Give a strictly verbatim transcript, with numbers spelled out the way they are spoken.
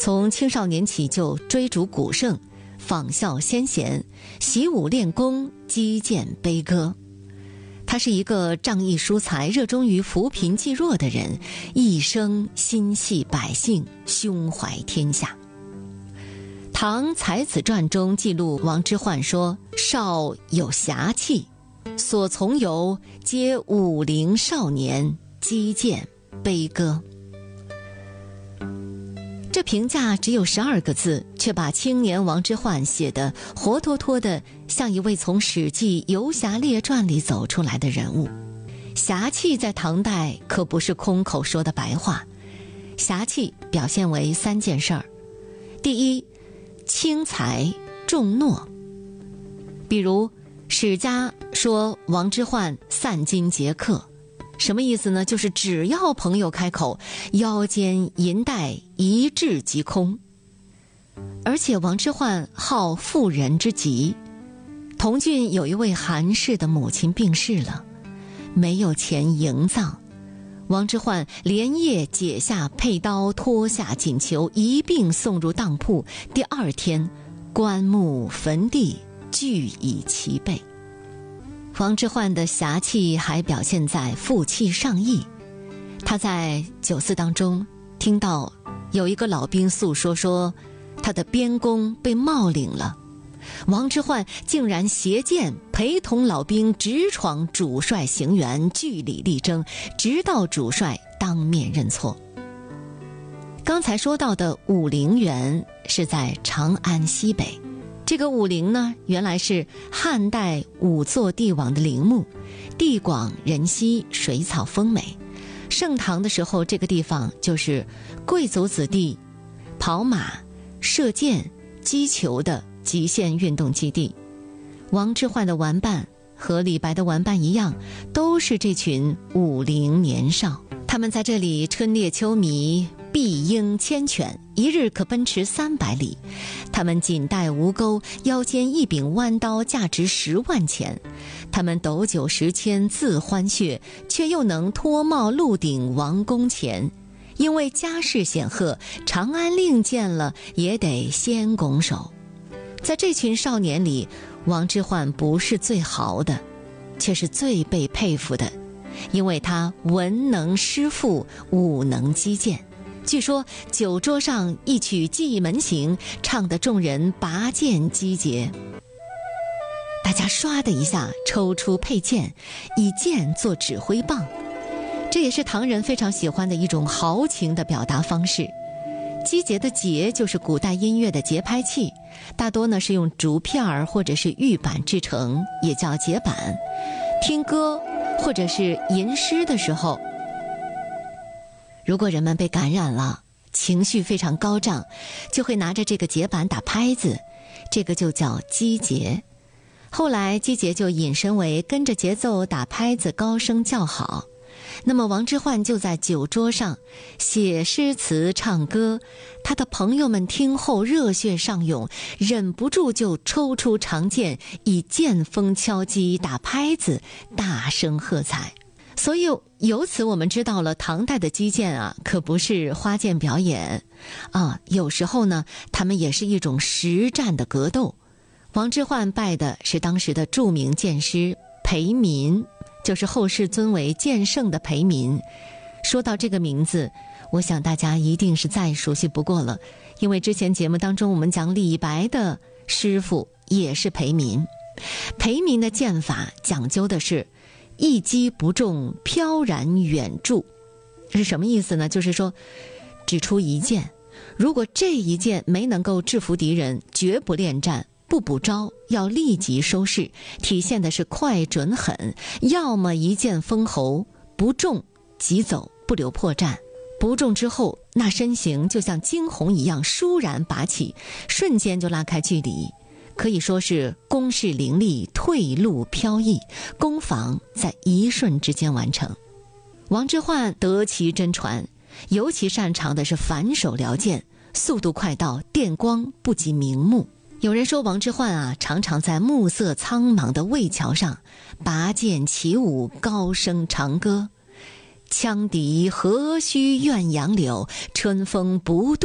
从青少年起就追逐古圣，仿效先贤，习武练功，击剑悲歌。他是一个仗义疏财、热衷于扶贫济弱的人，一生心系百姓，胸怀天下。唐才子传中记录王之涣说：少有侠气，所从游皆武陵少年，击剑悲歌。这评价只有十二个字，却把青年王之涣写得活脱脱的像一位从《史记·游侠列传》里走出来的人物。侠气在唐代可不是空口说的白话，侠气表现为三件事儿。第一，轻财重诺。比如史家说王之涣散金劫客，什么意思呢？就是只要朋友开口，腰间银袋一掷即空。而且王之涣好妇人之极，同郡有一位韩氏的母亲病逝了，没有钱迎葬，王之涣连夜解下佩刀，脱下锦裘，一并送入当铺。第二天，棺木坟地俱已齐备。王之涣的侠气还表现在负气上义。他在酒肆当中听到有一个老兵诉说说他的边功被冒领了，王之涣竟然携剑陪同老兵直闯主帅行辕，据理力争，直到主帅当面认错。刚才说到的武陵源是在长安西北，这个武陵呢，原来是汉代五座帝王的陵墓，地广人稀，水草丰美。盛唐的时候，这个地方就是贵族子弟跑马、射箭、击球的极限运动基地。王之涣的玩伴和李白的玩伴一样，都是这群武陵年少。他们在这里春猎秋弥，必鹰牵犬，一日可奔驰三百里。他们锦带吴钩，腰间一柄弯刀，价值十万钱。他们斗酒十千，自欢谑，却又能脱帽鹿顶王公前。因为家世显赫，长安令见了也得先拱手。在这群少年里，王之涣不是最豪的，却是最被佩服的，因为他文能诗赋，武能击剑。据说酒桌上一曲蓟门行，唱得众人拔剑击节。大家唰的一下抽出佩剑，以剑做指挥棒，这也是唐人非常喜欢的一种豪情的表达方式。击节的节就是古代音乐的节拍器，大多呢是用竹片儿或者是玉板制成，也叫节板。听歌或者是吟诗的时候，如果人们被感染了，情绪非常高涨，就会拿着这个节板打拍子，这个就叫击节。后来击节就引申为跟着节奏打拍子，高声叫好。那么王之涣就在酒桌上写诗词唱歌，他的朋友们听后热血上涌，忍不住就抽出长剑，以剑锋敲击，打拍子，大声喝彩。所以由此我们知道了，唐代的击剑啊，可不是花剑表演啊，有时候呢，他们也是一种实战的格斗。王之涣拜的是当时的著名剑师裴民，就是后世尊为剑圣的裴民。说到这个名字，我想大家一定是再熟悉不过了，因为之前节目当中我们讲李白的师傅也是裴民。裴民的剑法讲究的是一击不中，飘然远驻。是什么意思呢？就是说只出一剑，如果这一剑没能够制服敌人，绝不恋战，不补招，要立即收势，体现的是快准狠。要么一剑封喉，不中即走，不留破绽。不中之后，那身形就像惊鸿一样倏然拔起，瞬间就拉开距离，可以说是攻势凌厉，退路飘逸，攻防在一瞬之间完成。王之涣得其真传，尤其擅长的是反手撩剑，速度快到电光不及明目。有人说王之涣啊，常常在暮色苍茫的渭桥上拔剑起舞，高声长歌。羌笛何须怨杨柳，春风不度